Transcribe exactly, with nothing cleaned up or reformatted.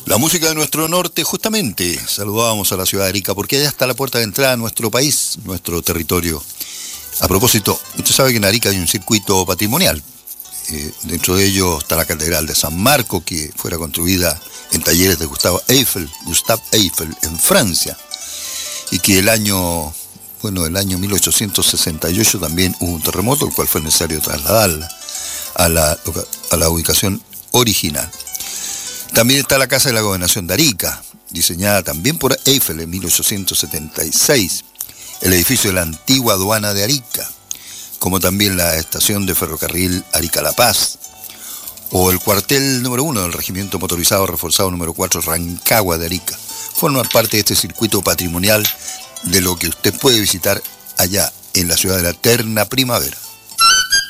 La música de nuestro norte, justamente, saludábamos a la ciudad de Arica, porque allá está la puerta de entrada a nuestro país, nuestro territorio. A propósito, usted sabe que en Arica hay un circuito patrimonial. Eh, dentro de ello está la Catedral de San Marco, que fuera construida en talleres de Gustave Eiffel, Gustave Eiffel, en Francia. Y que el año, bueno, el año mil ochocientos sesenta y ocho también hubo un terremoto, el cual fue necesario trasladarla a la, a la ubicación original. También está la Casa de la Gobernación de Arica, diseñada también por Eiffel en mil ochocientos setenta y seis, el edificio de la antigua aduana de Arica, como también la estación de ferrocarril Arica-La Paz, o el cuartel número uno del Regimiento Motorizado Reforzado número cuatro Rancagua de Arica. Forman parte de este circuito patrimonial de lo que usted puede visitar allá en la ciudad de la eterna primavera.